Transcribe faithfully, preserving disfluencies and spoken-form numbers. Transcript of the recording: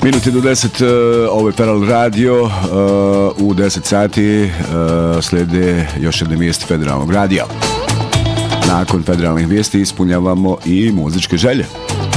Minuti do deset, ovo je Feral Radio, u deset sati slijede još jedne vijesti Federalnog radija. Nakon federalnih vijesti ispunjavamo i muzičke želje.